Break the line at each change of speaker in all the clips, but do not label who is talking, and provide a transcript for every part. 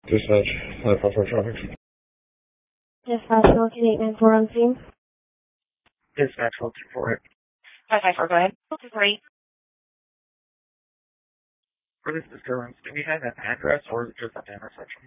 Dispatch, 954 traffic.
Dispatch, looking 894 on scene.
Dispatch, 124.
554, go ahead. 248.
For this disturbance, do we have an address or is it just an intersection?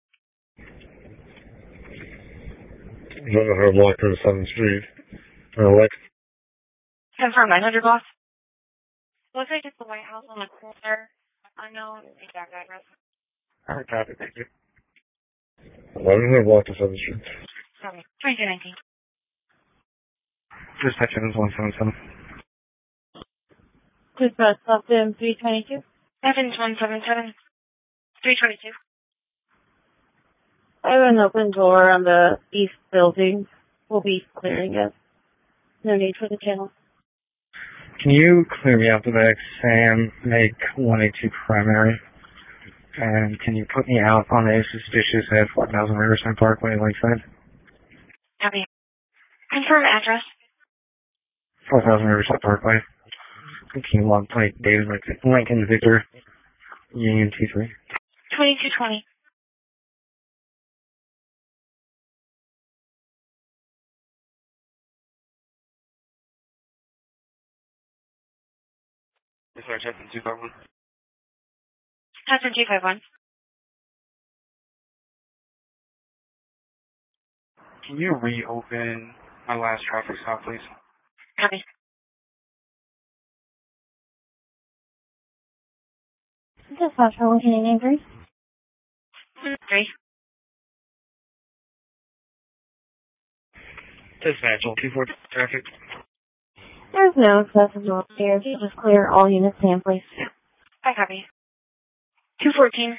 I have block to 7th Street. Like.
Confirm 900 block. Looks like it's the White House on the corner. Unknown exact address.
Alright, copy, thank you. 1100 block to 7th Street.
Sorry, 2219.
Dispatch is 177.
Dispatch, stop in 322.
Evans 177. 322.
I have an open door on the east building. We'll be clearing it. No need for the channel.
Can you clear me out the back, Sam, make 182 primary? And can you put me out on a suspicious at 4000 Riverside Parkway, Lakeside?
Copy. Confirm address.
4000 Riverside Parkway. King Log Plate, David Lincoln Victor, Union T3.
2220.
Dispatch, Hudson 251.
Hudson 251.
Can you reopen my last traffic stop, please?
Copy.
Dispatch, looking 893.
3.
Dispatch, 124 traffic.
There's no excessive noise here. If you just clear all units, Sam, please.
I copy. 214.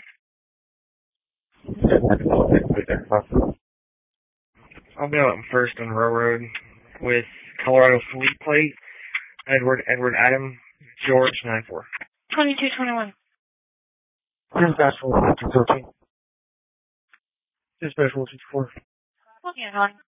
I'll be out first on Railroad with Colorado Fleet Plate, Edward Adam, George 94.
2221.
Dispatch 213. Dispatch 154.
Looking at one.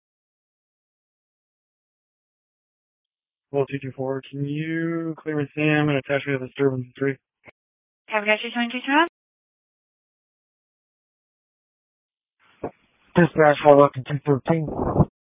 224. Can you clear with Sam and attach me to the disturbance 3?
Have you got your 2221?
Dispatch 213.